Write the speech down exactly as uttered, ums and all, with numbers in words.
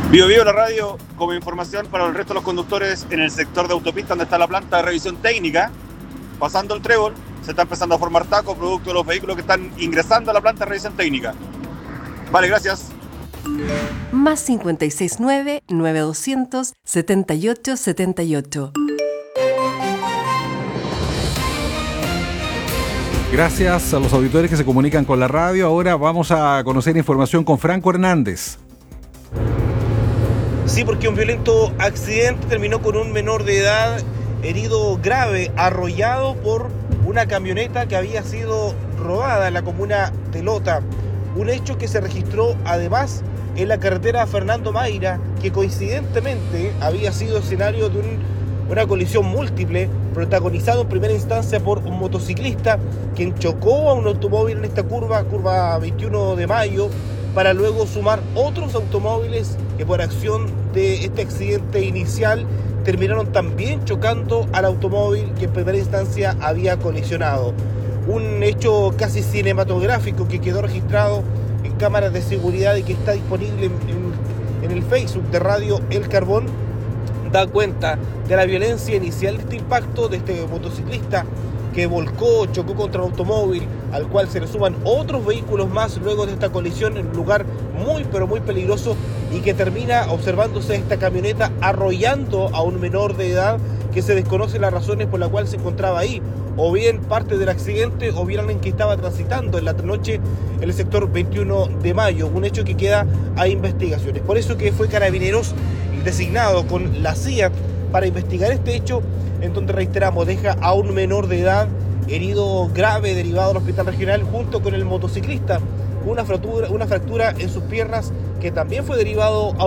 Bio Bio, la radio, como información para el resto de los conductores en el sector de autopista donde está la planta de revisión técnica, pasando el trébol, se está empezando a formar taco producto de los vehículos que están ingresando a la planta de revisión técnica. Vale, gracias. Más cincuenta y seis nueve, nueve doscientos, setenta y ocho setenta y ocho. Gracias a los auditores que se comunican con la radio. Ahora vamos a conocer información con Franco Hernández. Sí, porque un violento accidente terminó con un menor de edad herido grave, arrollado por una camioneta que había sido robada en la comuna de Lota. Un hecho que se registró además en la carretera Fernando Mayra, que coincidentemente había sido escenario de un, una colisión múltiple, protagonizado en primera instancia por un motociclista quien chocó a un automóvil en esta curva, curva veintiuno de mayo, para luego sumar otros automóviles que por acción de este accidente inicial terminaron también chocando al automóvil que en primera instancia había colisionado. Un hecho casi cinematográfico que quedó registrado en cámaras de seguridad y que está disponible en, en, en el Facebook de Radio El Carbón, da cuenta de la violencia inicial de este impacto de este motociclista que volcó, chocó contra un automóvil, al cual se le suman otros vehículos más luego de esta colisión en un lugar muy pero muy peligroso, y que termina observándose esta camioneta arrollando a un menor de edad que se desconocen las razones por las cuales se encontraba ahí, o bien parte del accidente o bien alguien que estaba transitando en la noche en el sector veintiuno de mayo, un hecho que queda a investigaciones. Por eso que fue Carabineros designado con la C I A T para investigar este hecho, en donde, reiteramos, deja a un menor de edad herido grave derivado al hospital regional junto con el motociclista, una fractura, una fractura en sus piernas que también fue derivado a